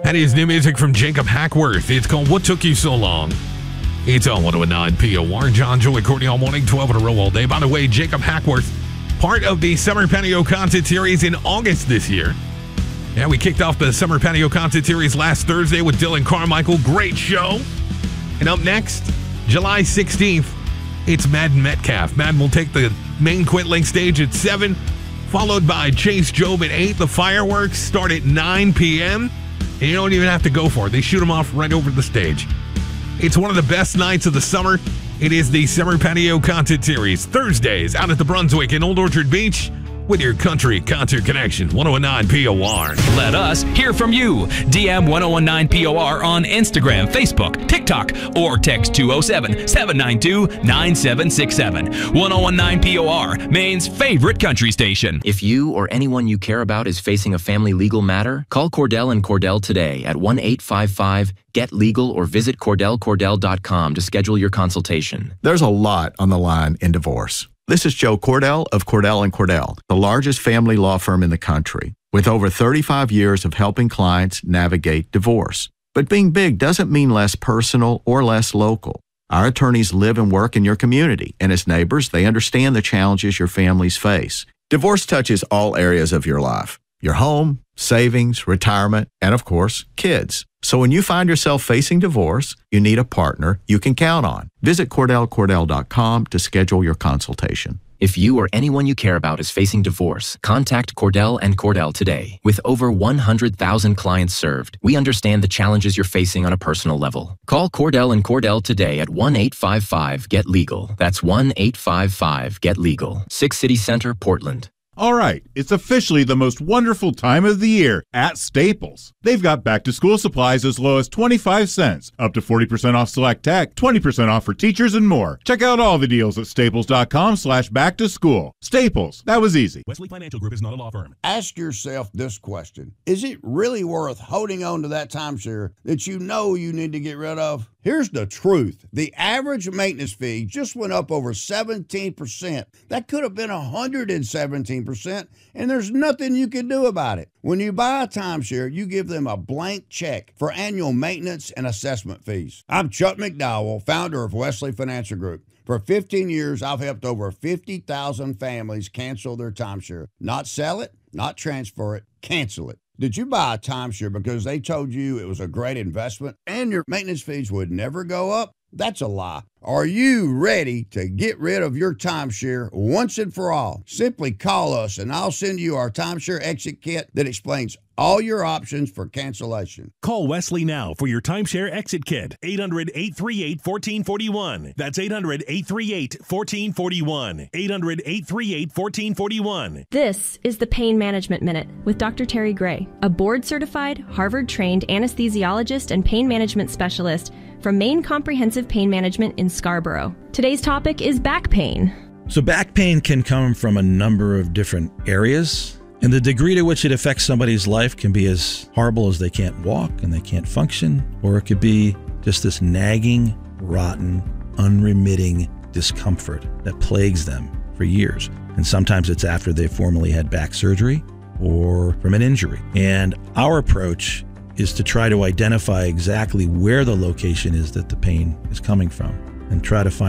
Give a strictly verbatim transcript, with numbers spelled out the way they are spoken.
That is new music from Jacob Hackworth. It's called What Took You So Long. It's on one oh nine P O R. John, Joey, Courtney all morning, twelve in a row all day. By the way, Jacob Hackworth, part of the Summer Patio Concert Series in August this year. Yeah, we kicked off the Summer Patio Concert Series last Thursday with Dylan Carmichael. Great show. And up next, July sixteenth, it's Madden Metcalf. Madden will take the main Quintlink stage at seven, followed by Chase Job at eight. The fireworks start at nine p.m., and you don't even have to go for it. They shoot them off right over the stage. It's one of the best nights of the summer. It is the Summer Patio Concert Series, Thursdays out at the Brunswick in Old Orchard Beach with your country concert connection, one oh nine P O R. Let us hear from you. D M one oh nine P O R on Instagram, Facebook, TikTok, or text two oh seven, seven nine two, nine seven six seven. one oh nine P O R, Maine's favorite country station. If you or anyone you care about is facing a family legal matter, call Cordell and Cordell today at one eight five five, get legal or visit cordell cordell dot com to schedule your consultation. There's a lot on the line in divorce. This is Joe Cordell of Cordell and Cordell, the largest family law firm in the country, with over thirty-five years of helping clients navigate divorce. But being big doesn't mean less personal or less local. Our attorneys live and work in your community, and as neighbors, they understand the challenges your families face. Divorce touches all areas of your life: your home, savings, retirement, and of course, kids. So when you find yourself facing divorce, you need a partner you can count on. Visit cordell cordell dot com to schedule your consultation. If you or anyone you care about is facing divorce, contact Cordell and Cordell today. With over one hundred thousand clients served, we understand the challenges you're facing on a personal level. Call Cordell and Cordell today at one eight five five, get legal. That's one eight five five, get legal. Six City Center, Portland. All right, it's officially the most wonderful time of the year at Staples. They've got back-to-school supplies as low as twenty-five cents, up to forty percent off select tech, twenty percent off for teachers, and more. Check out all the deals at staples.com slash back-to-school. Staples, that was easy. Wesley Financial Group is not a law firm. Ask yourself this question. Is it really worth holding on to that timeshare that you know you need to get rid of? Here's the truth. The average maintenance fee just went up over seventeen percent. That could have been one hundred seventeen percent, and there's nothing you can do about it. When you buy a timeshare, you give them a blank check for annual maintenance and assessment fees. I'm Chuck McDowell, founder of Wesley Financial Group. For fifteen years, I've helped over fifty thousand families cancel their timeshare. Not sell it, not transfer it, cancel it. Did you buy a timeshare because they told you it was a great investment and your maintenance fees would never go up? That's a lie. Are you ready to get rid of your timeshare once and for all? Simply call us and I'll send you our timeshare exit kit that explains all your options for cancellation. Call Wesley now for your timeshare exit kit. eight hundred, eight three eight, one four four one. That's eight hundred, eight three eight, one four four one. eight hundred, eight three eight, one four four one. This is the Pain Management Minute with Doctor Terry Gray, a board-certified, Harvard-trained anesthesiologist and pain management specialist from Maine Comprehensive Pain Management in Scarborough. Today's topic is back pain. So back pain can come from a number of different areas, and the degree to which it affects somebody's life can be as horrible as they can't walk and they can't function, or it could be just this nagging, rotten, unremitting discomfort that plagues them for years. And sometimes it's after they've formerly had back surgery or from an injury. And our approach is to try to identify exactly where the location is that the pain is coming from and try to find